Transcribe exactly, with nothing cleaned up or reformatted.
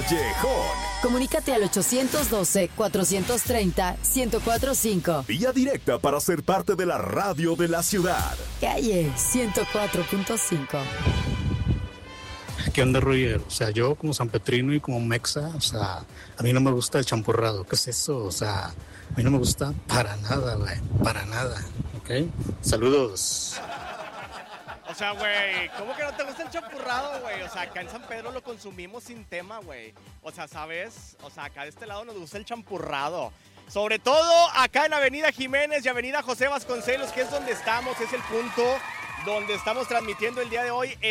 Callejón. Comunícate al ochocientos doce, cuatrocientos treinta, ciento cuatro cinco. Vía directa para ser parte de la radio de la ciudad. Calle ciento cuatro punto cinco. ¿Qué onda, Roger? O sea, yo como sanpetrino y como mexa, o sea, a mí no me gusta el champurrado. ¿Qué es eso? O sea, a mí no me gusta para nada, güey. Para nada, ¿ok? Saludos. O sea, güey, ¿cómo que no te gusta el champurrado, güey? O sea, acá en San Pedro lo consumimos sin tema, güey. O sea, ¿sabes? O sea, acá de este lado nos gusta el champurrado. Sobre todo acá en Avenida Jiménez y Avenida José Vasconcelos, que es donde estamos, es el punto donde estamos transmitiendo el día de hoy.